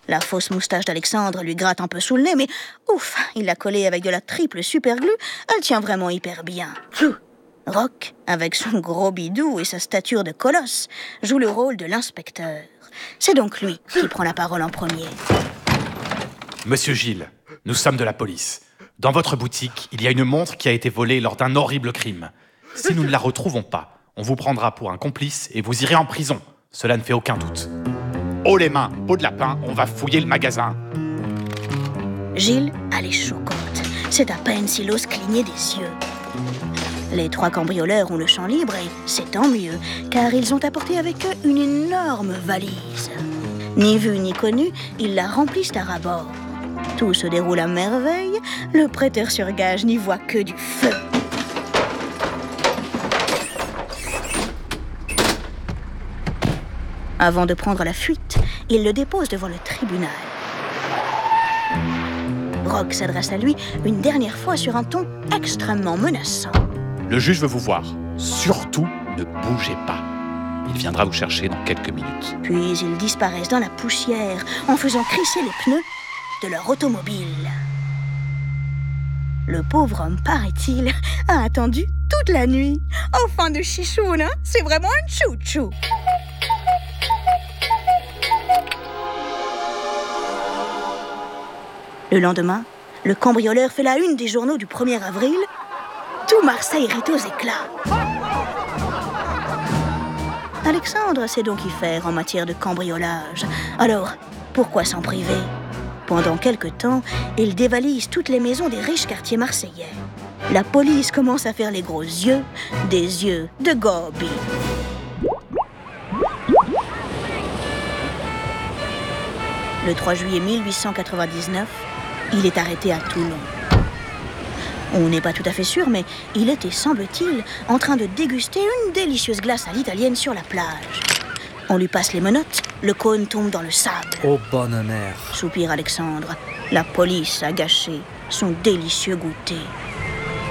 La fausse moustache d'Alexandre lui gratte un peu sous le nez, mais ouf, il l'a collée avec de la triple superglue, elle tient vraiment hyper bien. Rock, avec son gros bidou et sa stature de colosse, joue le rôle de l'inspecteur. C'est donc lui qui prend la parole en premier. Monsieur Gilles, nous sommes de la police. Dans votre boutique, il y a une montre qui a été volée lors d'un horrible crime. Si nous ne la retrouvons pas, on vous prendra pour un complice et vous irez en prison. Cela ne fait aucun doute. Haut les mains, peau de lapin, on va fouiller le magasin. Gilles a les chocottes. C'est à peine s'il ose cligner des yeux. Les 3 cambrioleurs ont le champ libre et c'est tant mieux, car ils ont apporté avec eux une énorme valise. Ni vu ni connu, ils la remplissent à ras-bord. Tout se déroule à merveille, le prêteur sur gage n'y voit que du feu. Avant de prendre la fuite, il le dépose devant le tribunal. Rock s'adresse à lui une dernière fois sur un ton extrêmement menaçant. Le juge veut vous voir. Surtout, ne bougez pas. Il viendra vous chercher dans quelques minutes. Puis ils disparaissent dans la poussière en faisant crisser les pneus de leur automobile. Le pauvre homme, paraît-il, a attendu toute la nuit. Enfin de chichoune, hein? C'est vraiment un chouchou. Le lendemain, le cambrioleur fait la une des journaux du 1er avril. Tout Marseille rit aux éclats. Alexandre sait donc y faire en matière de cambriolage. Alors, pourquoi s'en priver? Pendant quelque temps, il dévalise toutes les maisons des riches quartiers marseillais. La police commence à faire les gros yeux, des yeux de Gobi. Le 3 juillet 1899, il est arrêté à Toulon. On n'est pas tout à fait sûr, mais il était, semble-t-il, en train de déguster une délicieuse glace à l'italienne sur la plage. On lui passe les menottes, le cône tombe dans le sable. Oh, bonne mère, Soupire Alexandre. La police a gâché son délicieux goûter.